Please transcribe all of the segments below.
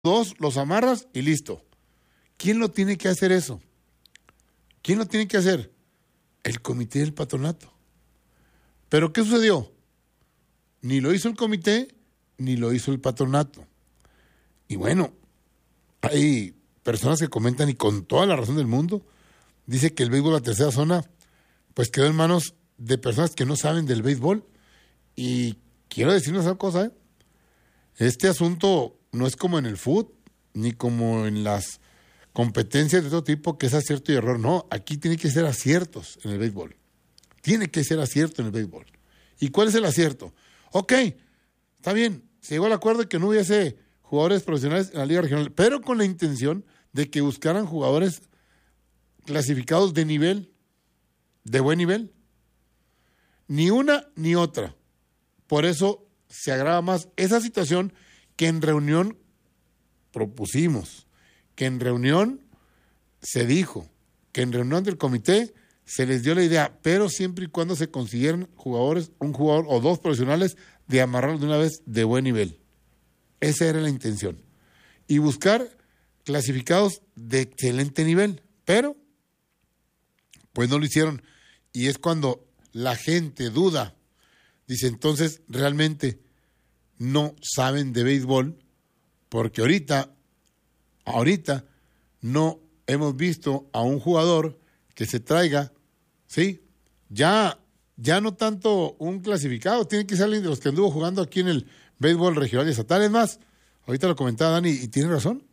dos, los amarras y listo. ¿Quién lo tiene que hacer eso? ¿Quién lo tiene que hacer? El comité del patronato. ¿Pero qué sucedió? Ni lo hizo el comité, ni lo hizo el patronato. Y bueno, hay personas que comentan, y con toda la razón del mundo, dice que el béisbol de la tercera zona pues quedó en manos de personas que no saben del béisbol. Y quiero decirles una cosa, ¿eh? Este asunto no es como en el fútbol, ni como en las competencias de todo tipo, que es acierto y error. No, aquí tiene que ser aciertos en el béisbol. Tiene que ser acierto en el béisbol. ¿Y cuál es el acierto? Ok, está bien, se llegó al acuerdo de que no hubiese jugadores profesionales en la Liga Regional, pero con la intención de que buscaran jugadores clasificados de nivel, de buen nivel. Ni una ni otra. Por eso se agrava más esa situación que en reunión propusimos, que en reunión se dijo, que en reunión del comité se les dio la idea, pero siempre y cuando se consiguieran jugadores, un jugador o dos profesionales, de amarrarlos de una vez de buen nivel. Esa era la intención. Y buscar clasificados de excelente nivel, pero pues no lo hicieron. Y es cuando la gente duda. Dice, entonces, realmente no saben de béisbol, porque ahorita no hemos visto a un jugador que se traiga, ¿sí? Ya no tanto un clasificado, tiene que ser alguien de los que anduvo jugando aquí en el béisbol regional y estatal. Es más, ahorita lo comentaba Dani y tiene razón.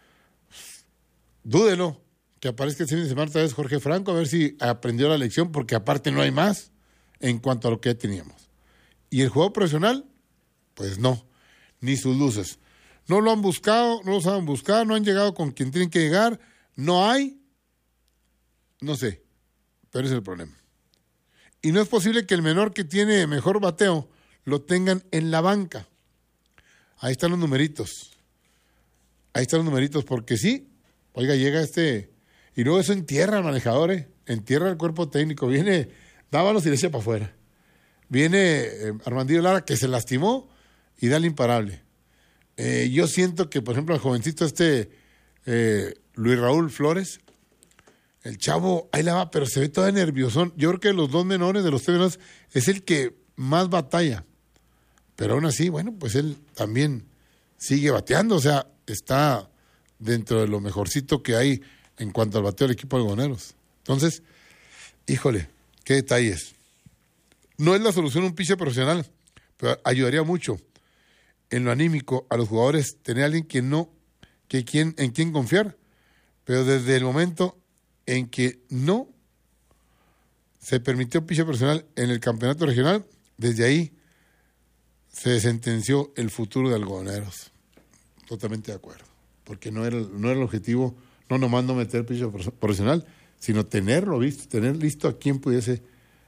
Dúdelo, que aparezca el fin de semana otra vez Jorge Franco, a ver si aprendió la lección, porque aparte no hay más en cuanto a lo que ya teníamos. Y el jugador profesional, pues no, ni sus luces. No lo han buscado, no lo saben buscar, no han llegado con quien tienen que llegar, no hay, no sé, pero ese es el problema. Y no es posible que el menor que tiene mejor bateo lo tengan en la banca. Ahí están los numeritos. Porque sí, oiga, llega y luego eso entierra al manejador, entierra al cuerpo técnico, viene Dávalos y le echa para afuera. Viene Armandillo Lara, que se lastimó, y da el imparable. Yo siento que, por ejemplo, el jovencito Luis Raúl Flores, el chavo, ahí la va, pero se ve todo nerviosón. Yo creo que de los dos menores, de los tres menores, es el que más batalla. Pero aún así, bueno, pues él también sigue bateando, o sea, está dentro de lo mejorcito que hay en cuanto al bateo del equipo de algodoneros. Entonces, híjole, qué detalles. No es la solución un pitcher profesional, pero ayudaría mucho en lo anímico a los jugadores tener a alguien en quien confiar. Pero desde el momento en que no se permitió pitcher profesional en el campeonato regional, desde ahí se sentenció el futuro de algodoneros. Totalmente de acuerdo. Porque no era el objetivo, no nomás no meter pitcher profesional, sino tener listo a quien pudiese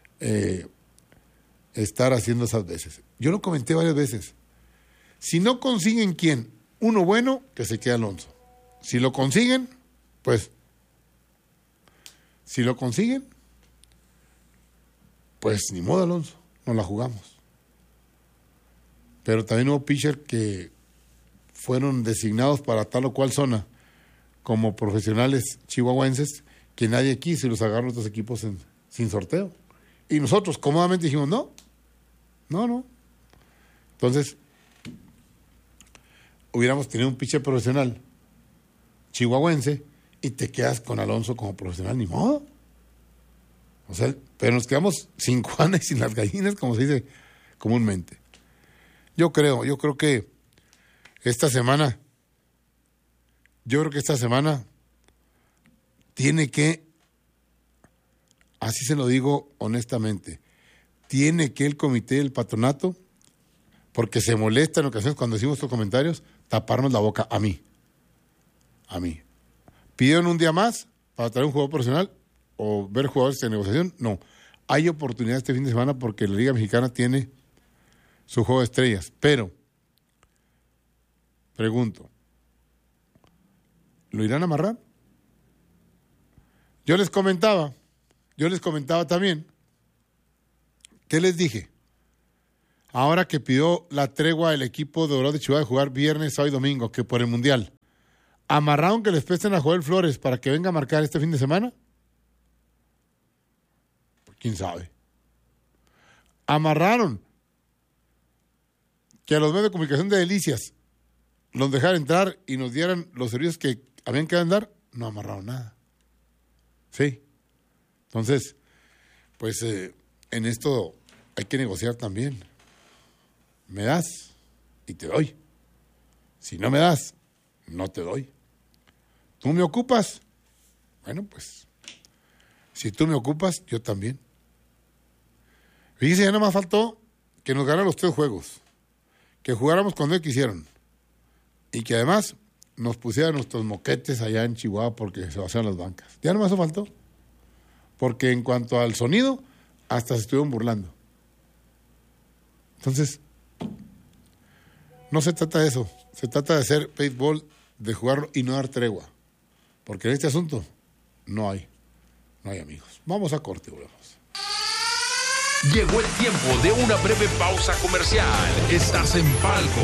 estar haciendo esas veces. Yo lo comenté varias veces. Si no consiguen uno bueno, que se quede Alonso. Si lo consiguen, pues ni modo, Alonso, nos la jugamos. Pero también hubo pitcher que fueron designados para tal o cual zona como profesionales chihuahuenses que nadie quiso y los agarraron otros equipos sin sorteo. Y nosotros cómodamente dijimos, no. Entonces, hubiéramos tenido un pitcher profesional chihuahuense y te quedas con Alonso como profesional, ni modo. O sea, pero nos quedamos sin Juana y sin las gallinas, como se dice comúnmente. Yo creo que esta semana tiene que, así se lo digo honestamente, tiene que el comité del patronato, porque se molesta en ocasiones cuando decimos estos comentarios, taparnos la boca a mí. ¿Pidieron un día más para traer un jugador profesional o ver jugadores de negociación? No. Hay oportunidad este fin de semana porque la Liga Mexicana tiene su juego de estrellas. Pero, pregunto, ¿lo irán a amarrar? Yo les comentaba también, ¿qué les dije? ahora que pidió la tregua el equipo de Oro de Chihuahua de jugar viernes, sábado y domingo, que por el Mundial, ¿amarraron que les presten a Joel Flores para que venga a marcar este fin de semana? Pues quién sabe. Amarraron que a los medios de comunicación de Delicias los dejaran entrar y nos dieran los servicios que habían que dar. No amarraron nada. Sí. Entonces, pues en esto hay que negociar también. Me das y te doy. Si no me das, no te doy. ¿Tú me ocupas? Bueno, pues, si tú me ocupas, yo también. Fíjese, ya no me faltó que nos ganaran los 3 juegos, que jugáramos cuando ellos quisieron y que además nos pusieran nuestros moquetes allá en Chihuahua porque se vaciaron las bancas. Ya no me faltó. Porque en cuanto al sonido, hasta se estuvieron burlando. Entonces, no se trata de eso. Se trata de hacer béisbol, de jugarlo y no dar tregua. Porque en este asunto no hay amigos. Vamos a corte, volvemos. Llegó el tiempo de una breve pausa comercial. Estás en Palco.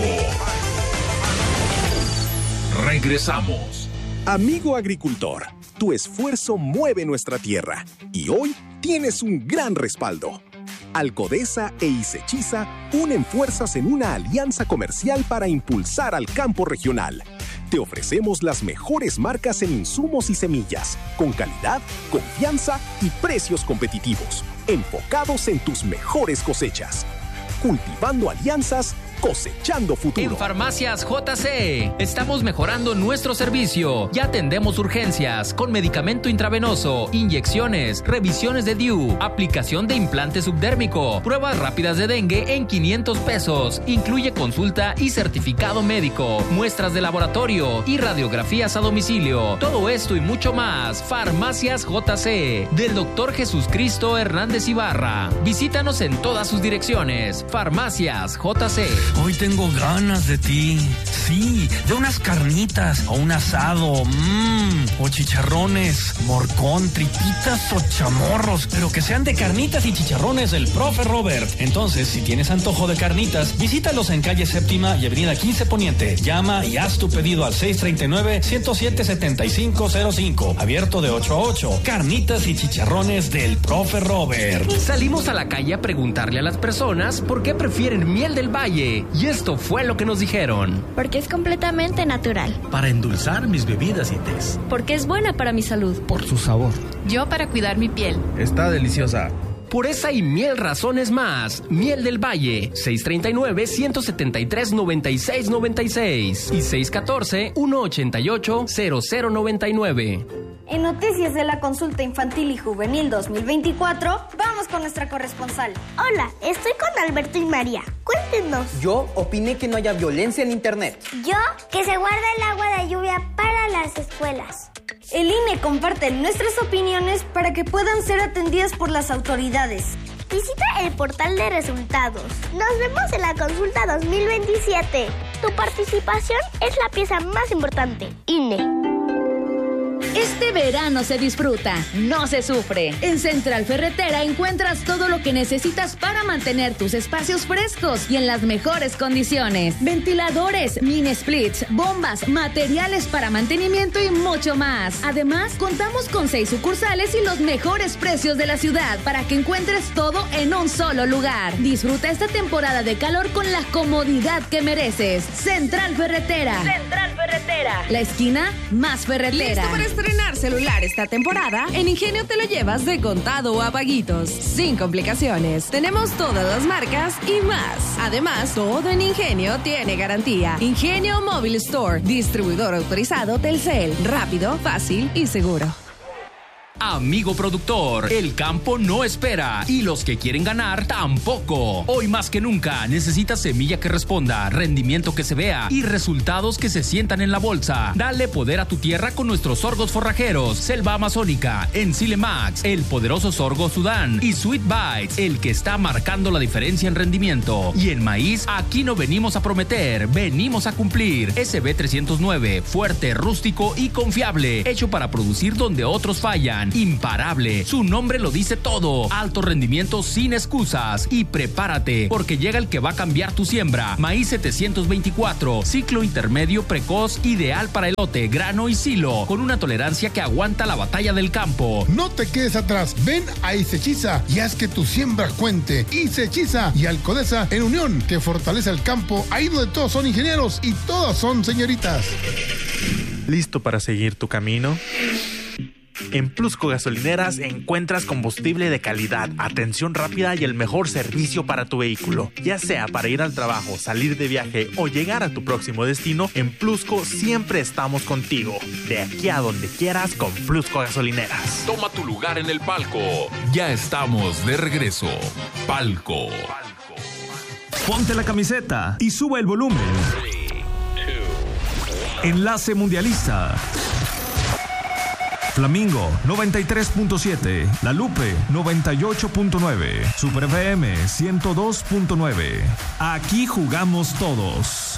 Regresamos. Amigo agricultor, tu esfuerzo mueve nuestra tierra y hoy tienes un gran respaldo. Alcodesa e Isechiza unen fuerzas en una alianza comercial para impulsar al campo regional. Te ofrecemos las mejores marcas en insumos y semillas, con calidad, confianza y precios competitivos, enfocados en tus mejores cosechas. Cultivando alianzas, cosechando futuro. En Farmacias JC estamos mejorando nuestro servicio. Ya atendemos urgencias con medicamento intravenoso, inyecciones, revisiones de DIU, aplicación de implante subdérmico, pruebas rápidas de dengue en 500 pesos. Incluye consulta y certificado médico, muestras de laboratorio y radiografías a domicilio. Todo esto y mucho más. Farmacias JC del Dr. Jesús Cristo Hernández Ibarra. Visítanos en todas sus direcciones. Farmacias JC. Hoy tengo ganas de ti. Sí, de unas carnitas o un asado. O chicharrones, morcón, tripitas o chamorros. Pero que sean de carnitas y chicharrones del Profe Robert. Entonces, si tienes antojo de carnitas, visítalos en calle Séptima y avenida 15 Poniente. Llama y haz tu pedido al 639-107-7505. Abierto de 8 a 8. Carnitas y chicharrones del Profe Robert. Salimos a la calle a preguntarle a las personas por qué prefieren miel del Valle. Y esto fue lo que nos dijeron. Porque es completamente natural. Para endulzar mis bebidas y tés. Porque es buena para mi salud. Por su sabor. Yo para cuidar mi piel. Está deliciosa. Por esa y mil razones más. Miel del Valle, 639-173-9696 y 614-188-0099. En Noticias de la Consulta Infantil y Juvenil 2024, vamos con nuestra corresponsal. Hola, estoy con Alberto y María. Cuéntenos. Yo opiné que no haya violencia en Internet. Yo, que se guarde el agua de lluvia para las escuelas. El INE comparte nuestras opiniones para que puedan ser atendidas por las autoridades. Visita el portal de resultados. Nos vemos en la consulta 2027. Tu participación es la pieza más importante. INE. Este verano se disfruta, no se sufre. En Central Ferretera encuentras todo lo que necesitas para mantener tus espacios frescos y en las mejores condiciones. Ventiladores, mini splits, bombas, materiales para mantenimiento y mucho más. Además, contamos con 6 sucursales y los mejores precios de la ciudad para que encuentres todo en un solo lugar. Disfruta esta temporada de calor con la comodidad que mereces. Central Ferretera. Central Ferretera. La esquina más ferretera. ¿Listo para estrenar celular esta temporada? En Ingenio te lo llevas de contado o a paguitos, sin complicaciones. Tenemos todas las marcas y más. Además, todo en Ingenio tiene garantía. Ingenio Mobile Store, distribuidor autorizado Telcel. Rápido, fácil y seguro. Amigo productor, el campo no espera y los que quieren ganar tampoco. Hoy más que nunca necesitas semilla que responda, rendimiento que se vea y resultados que se sientan en la bolsa. Dale poder a tu tierra con nuestros sorgos forrajeros, Selva Amazónica, Ensile Max, el poderoso sorgo Sudán y Sweet Bites, el que está marcando la diferencia en rendimiento. Y en maíz, aquí no venimos a prometer, venimos a cumplir. SB 309, fuerte, rústico y confiable, hecho para producir donde otros fallan. imparable. Su nombre lo dice todo. Alto rendimiento sin excusas. Y prepárate, porque llega el que va a cambiar tu siembra. Maíz 724, ciclo intermedio precoz, ideal para elote, grano y silo, con una tolerancia que aguanta la batalla del campo. No te quedes atrás, ven a Isechiza y haz que tu siembra cuente. Isechiza y Alcodesa en unión, que fortalece el campo, ahí donde todos son ingenieros y todas son señoritas. ¿Listo para seguir tu camino? En Plusco Gasolineras encuentras combustible de calidad, atención rápida y el mejor servicio para tu vehículo. Ya sea para ir al trabajo, salir de viaje o llegar a tu próximo destino, en Plusco siempre estamos contigo. De aquí a donde quieras con Plusco Gasolineras. Toma tu lugar en el palco. Ya estamos de regreso. Palco. Ponte la camiseta y sube el volumen. Enlace Mundialista. Flamingo 93.7, La Lupe 98.9, Super FM 102.9. Aquí jugamos todos.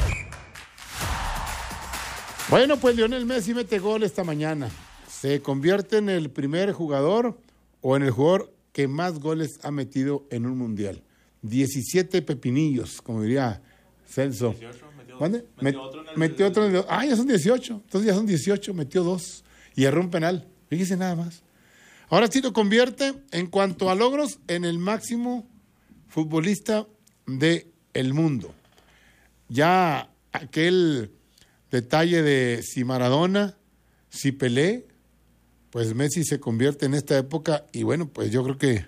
Bueno, pues Lionel Messi mete gol esta mañana. Se convierte en el primer jugador o en el jugador que más goles ha metido en un mundial. 17 pepinillos, como diría Celso. 18, metió otro en el... Ah, ya son 18. Entonces ya son 18, metió 2. Y erró un penal. Fíjese nada más. Ahora sí lo convierte, en cuanto a logros, en el máximo futbolista del mundo. Ya aquel detalle de si Maradona, si Pelé, pues Messi se convierte en esta época. Y bueno, pues yo creo que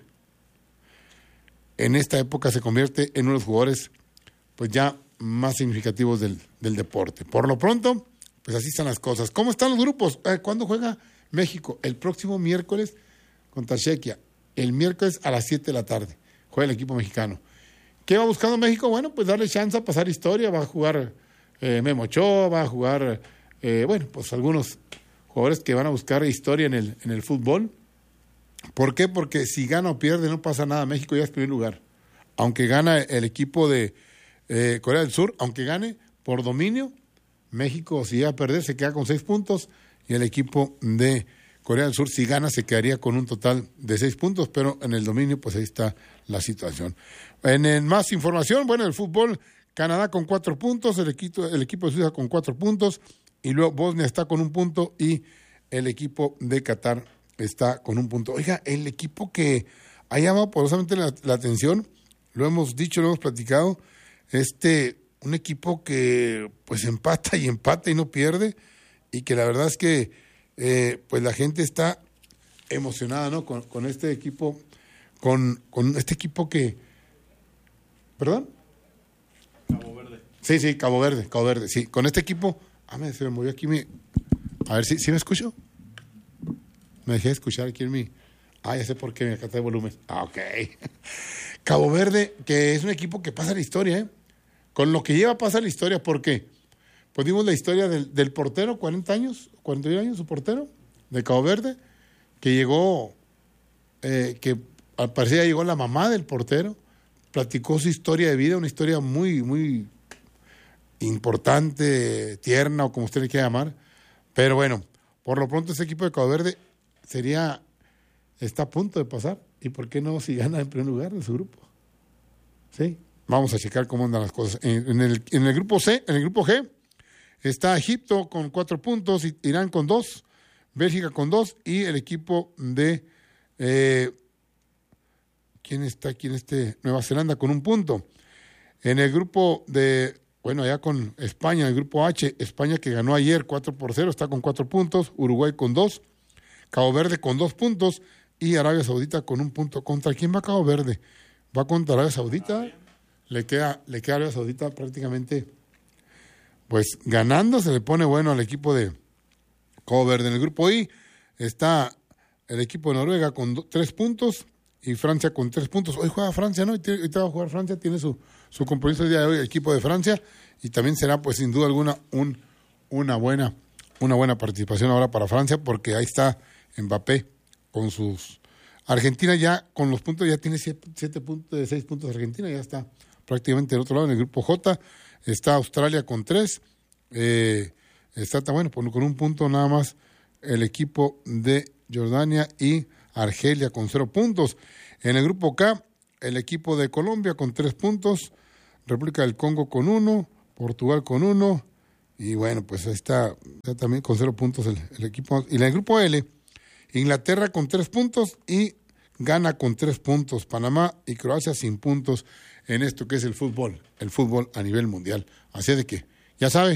en esta época se convierte en uno de los jugadores pues ya más significativos del deporte. Por lo pronto, pues así están las cosas. ¿Cómo están los grupos? ¿Cuándo juega México? El próximo miércoles contra Chequia. El miércoles a las 7 de la tarde juega el equipo mexicano. ¿Qué va buscando México? Bueno, pues darle chance a pasar historia. Va a jugar Memo Ochoa, va a jugar, bueno, pues algunos jugadores que van a buscar historia en el fútbol. ¿Por qué? Porque si gana o pierde no pasa nada. México ya es primer lugar. Aunque gana el equipo de Corea del Sur, aunque gane por dominio, México, si llega a perder, se queda con 6 puntos y el equipo de Corea del Sur, si gana, se quedaría con un total de 6 puntos, pero en el dominio, pues ahí está la situación. En más información, bueno, el fútbol, Canadá con 4 puntos, el equipo de Suiza con 4 puntos, y luego Bosnia está con 1 punto y el equipo de Qatar está con 1 punto. Oiga, el equipo que ha llamado poderosamente la atención, lo hemos dicho, lo hemos platicado, un equipo que pues empata y no pierde, y que la verdad es que pues la gente está emocionada, ¿no? Con este equipo, con este equipo que... ¿Perdón? Cabo Verde. Sí, Cabo Verde, sí. Con este equipo... se me movió aquí a ver, ¿sí me escucho? Me dejé de escuchar aquí en mi... ya sé por qué, me acá está de volumen. Ok. Cabo Verde, que es un equipo que pasa la historia, ¿eh? Con lo que lleva a pasar la historia, ¿por qué? Pues dimos la historia del portero, 41 años, su portero, de Cabo Verde, que llegó, que al parecer ya llegó la mamá del portero, platicó su historia de vida, una historia muy, muy importante, tierna, o como usted le quiera llamar. Pero bueno, por lo pronto ese equipo de Cabo Verde está a punto de pasar. ¿Y por qué no si gana en primer lugar de su grupo? ¿Sí? Vamos a checar cómo andan las cosas. En el grupo C, en el grupo G, está Egipto con 4 puntos, Irán con 2, Bélgica con 2, y el equipo de ¿quién está aquí en Nueva Zelanda con 1 punto. En el grupo de, bueno, allá con España, en el grupo H, España que ganó ayer 4-0, está con 4 puntos, Uruguay con 2, Cabo Verde con 2 puntos, y Arabia Saudita con 1 punto. ¿Contra quién va Cabo Verde? Va contra Arabia Saudita. Le queda Arabia Saudita prácticamente pues ganando. Se le pone bueno al equipo de Cabo Verde. En el grupo I está el equipo de Noruega con 3 puntos y Francia con 3 puntos. Hoy juega Francia, ¿no? Ahorita va a jugar Francia, tiene su compromiso el día de hoy, el equipo de Francia, y también será pues sin duda alguna una buena participación ahora para Francia, porque ahí está Mbappé con sus... Argentina ya con los puntos ya tiene 7 puntos de 6 puntos. Argentina ya está prácticamente del otro lado. En el grupo J está Australia con 3, está bueno, con 1 punto nada más el equipo de Jordania y Argelia con 0 puntos. En el grupo K, el equipo de Colombia con 3 puntos, República del Congo con 1, Portugal con 1, y bueno, pues ahí está también con 0 puntos el equipo. Y en el grupo L, Inglaterra con 3 puntos y Ghana con 3 puntos, Panamá y Croacia sin puntos en esto que es el fútbol a nivel mundial. Así de que, ya sabe,